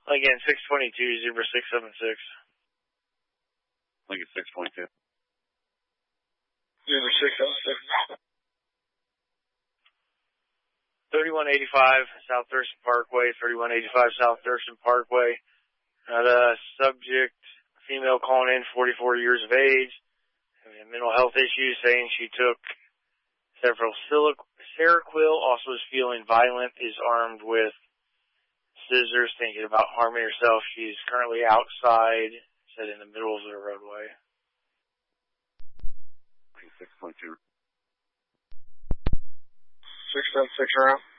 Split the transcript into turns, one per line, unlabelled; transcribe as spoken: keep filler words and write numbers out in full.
Again, six twenty-two, zebra six seven six.
Lincoln six twenty-two.
Zebra six seven six.
thirty-one eighty-five South Thurston Parkway, thirty-one eighty-five South Thurston Parkway. Uh, the subject, female calling in, forty-four years of age, having mental health issues, saying she took several Seroquel, also is feeling violent, is armed with scissors, thinking about harming herself. She's currently outside, said in the middle of the roadway.
six twenty-two.
six seven six around.